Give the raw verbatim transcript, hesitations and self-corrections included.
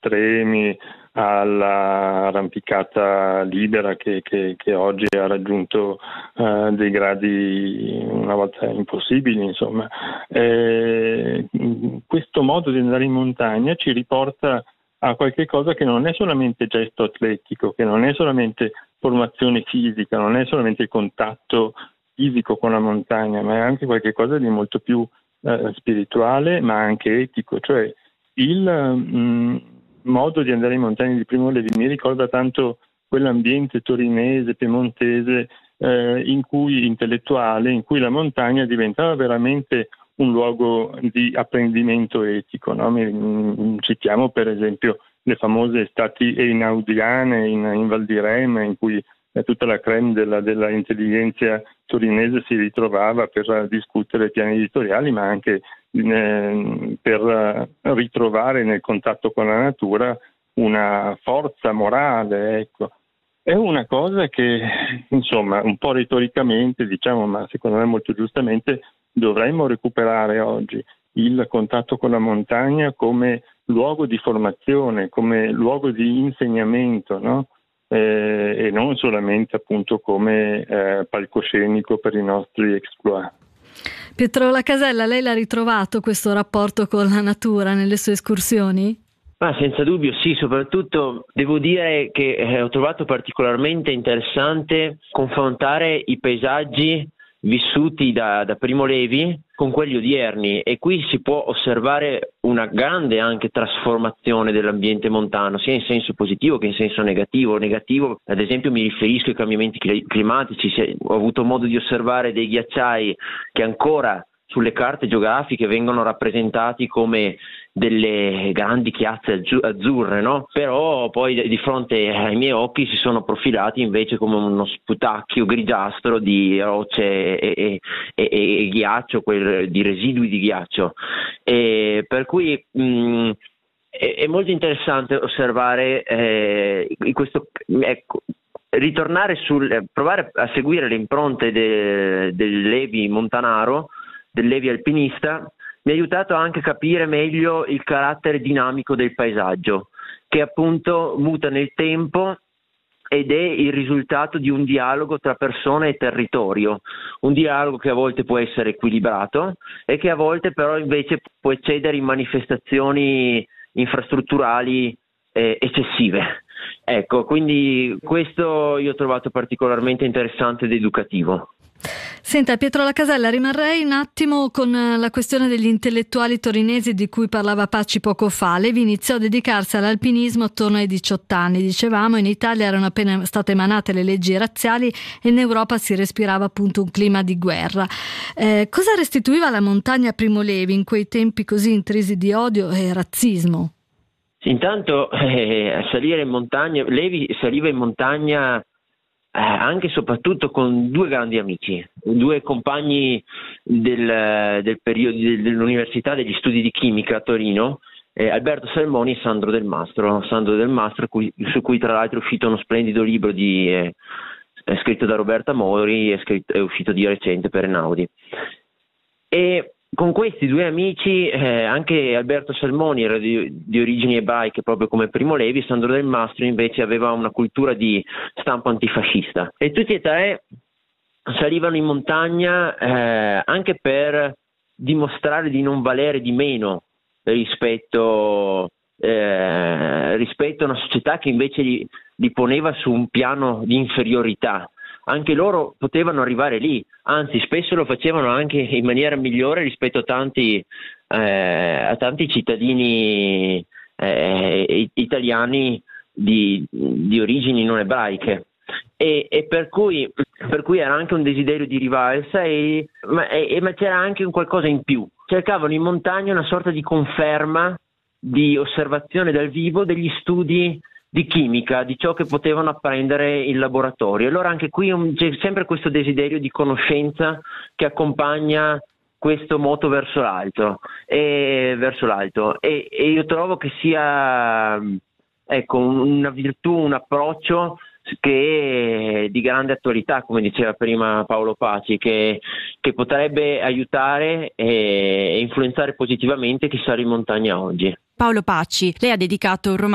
estremi all'arrampicata libera che, che, che oggi ha raggiunto uh, dei gradi una volta impossibili, insomma. Eh, questo modo di andare in montagna ci riporta a qualche cosa che non è solamente gesto atletico, che non è solamente formazione fisica, non è solamente il contatto fisico con la montagna, ma è anche qualche cosa di molto più eh, spirituale, ma anche etico. Cioè il mh, modo di andare in montagna di Primo Levi mi ricorda tanto quell'ambiente torinese, piemontese, eh, in cui intellettuale, in cui la montagna diventava veramente un luogo di apprendimento etico, no? Mi, citiamo per esempio le famose estati einaudiane in, in Val di Rema, in cui eh, tutta la crème della, della intelligenza torinese si ritrovava per discutere piani editoriali, ma anche eh, per ritrovare nel contatto con la natura una forza morale, ecco. È una cosa che, insomma, un po' retoricamente, diciamo, ma secondo me molto giustamente, dovremmo recuperare oggi il contatto con la montagna come luogo di formazione, come luogo di insegnamento, no? Eh, e non solamente appunto come eh, palcoscenico per i nostri exploit. Pietro Lacasella, lei l'ha ritrovato questo rapporto con la natura nelle sue escursioni? Ah, senza dubbio sì, soprattutto devo dire che eh, ho trovato particolarmente interessante confrontare i paesaggi vissuti da, da Primo Levi con quelli odierni, e qui si può osservare una grande anche trasformazione dell'ambiente montano, sia in senso positivo che in senso negativo. Negativo, ad esempio, mi riferisco ai cambiamenti climatici. Ho avuto modo di osservare dei ghiacciai che ancora sulle carte geografiche vengono rappresentati come delle grandi chiazze azzurre, no? Però poi di fronte ai miei occhi si sono profilati invece come uno sputacchio grigiastro di rocce e, e, e, e ghiaccio, quel, di residui di ghiaccio. E per cui mh, è, è molto interessante osservare eh, questo, ecco, ritornare sul, provare a seguire le impronte de, del Levi montanaro, del Levi alpinista. Mi ha aiutato anche a capire meglio il carattere dinamico del paesaggio, che appunto muta nel tempo ed è il risultato di un dialogo tra persone e territorio, un dialogo che a volte può essere equilibrato e che a volte però invece può eccedere in manifestazioni infrastrutturali eh, eccessive. Ecco, quindi questo io ho trovato particolarmente interessante ed educativo. Senta, Pietro Lacasella, rimarrei un attimo con la questione degli intellettuali torinesi di cui parlava Pacci poco fa. Levi iniziò a dedicarsi all'alpinismo attorno ai diciotto anni. Dicevamo, in Italia erano appena state emanate le leggi razziali e in Europa si respirava appunto un clima di guerra. Eh, cosa restituiva la montagna a Primo Levi in quei tempi così intrisi di odio e razzismo? Intanto eh, salire in montagna, Levi saliva in montagna Eh, anche e soprattutto con due grandi amici, due compagni del, del periodo dell'Università degli Studi di Chimica a Torino, eh, Alberto Salmoni e Sandro Del Mastro, Sandro Del Mastro cui, su cui tra l'altro è uscito uno splendido libro di, eh, è scritto da Roberta Mori, è, scritto, è uscito di recente per Einaudi. E con questi due amici, eh, anche Alberto Salmoni era di, di origini ebraiche proprio come Primo Levi, Sandro Del Mastro invece aveva una cultura di stampo antifascista, e tutti e tre salivano in montagna eh, anche per dimostrare di non valere di meno rispetto, eh, rispetto a una società che invece li, li poneva su un piano di inferiorità. Anche loro potevano arrivare lì, anzi spesso lo facevano anche in maniera migliore rispetto a tanti, eh, a tanti cittadini eh, italiani di, di origini non ebraiche. E, e per cui, per cui era anche un desiderio di rivalsa, e, ma, e, ma c'era anche un qualcosa in più. Cercavano in montagna una sorta di conferma, di osservazione dal vivo degli studi di chimica, di ciò che potevano apprendere in laboratorio. Allora anche qui un, c'è sempre questo desiderio di conoscenza che accompagna questo moto verso l'alto e verso l'alto e, e io trovo che sia ecco una virtù, un approccio che è di grande attualità, come diceva prima Paolo Pacci, che, che potrebbe aiutare e influenzare positivamente chi sale in montagna oggi. Paolo Pacci, lei ha dedicato un romanzo